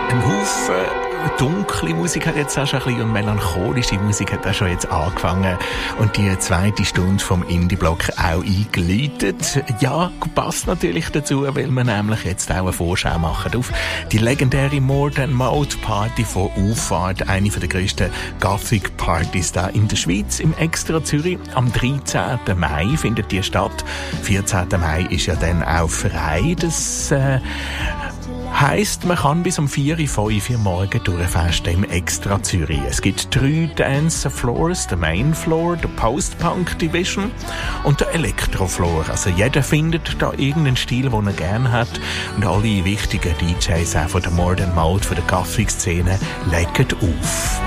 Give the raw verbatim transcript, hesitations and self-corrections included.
Ein Haufen dunkle Musik hat jetzt auch schon ein bisschen und melancholische Musik hat auch schon jetzt angefangen und die zweite Stunde vom Indie-Block auch eingeleitet. Ja, passt natürlich dazu, weil wir nämlich jetzt auch eine Vorschau machen auf die legendäre More Than Mode Party von Auffahrt, eine der grössten Gothic-Partys da in der Schweiz, im Extra Zürich. Am dreizehnten Mai findet die statt. vierzehnten Mai ist ja dann auch frei. Das äh, heisst, man kann bis um vier, fünf Uhr morgen durchfesten im Extra Zürich. Es gibt drei Dance Floors, der Main Floor, der Post-Punk Division und der Electro Floor. Also jeder findet da irgendeinen Stil, den er gerne hat und alle wichtigen D Js auch von der More Than Mode, von der Gothic-Szene legen auf.